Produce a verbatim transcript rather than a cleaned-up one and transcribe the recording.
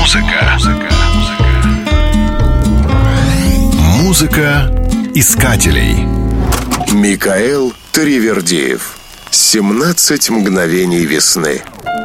Музыка. Музыка искателей. Микаэл Таривердиев. семнадцать мгновений весны.